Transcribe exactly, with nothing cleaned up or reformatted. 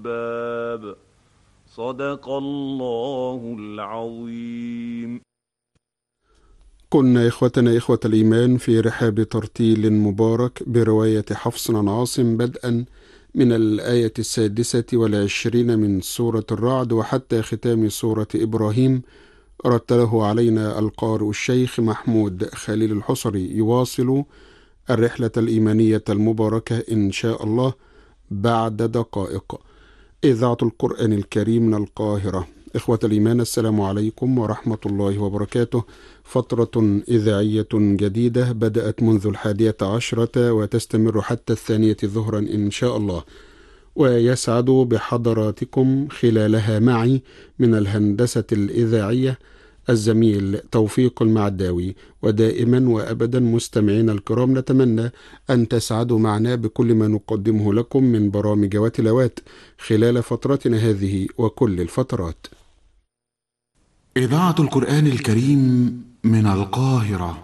الألباب. صدق الله العظيم. كنا إخوتنا إخوة الإيمان في رحاب ترتيل مبارك برواية حفص عن عاصم بدءا من الآية السادسة والعشرين من سورة الرعد وحتى ختام سورة إبراهيم، رتله علينا القارئ الشيخ محمود خليل الحصري، يواصل الرحلة الإيمانية المباركة إن شاء الله بعد دقائق. إذاعة القرآن الكريم من القاهرة. إخوة الإيمان، السلام عليكم ورحمة الله وبركاته. فترة إذاعية جديدة بدأت منذ الحادية عشرة وتستمر حتى الثانية ظهرا إن شاء الله، ويسعد بحضراتكم خلالها معي من الهندسة الإذاعية الزميل توفيق المعداوي. ودائما وأبدا مستمعين الكرام، نتمنى أن تسعدوا معنا بكل ما نقدمه لكم من برامج وتلاوات خلال فترتنا هذه وكل الفترات. إذاعة القرآن الكريم من القاهرة.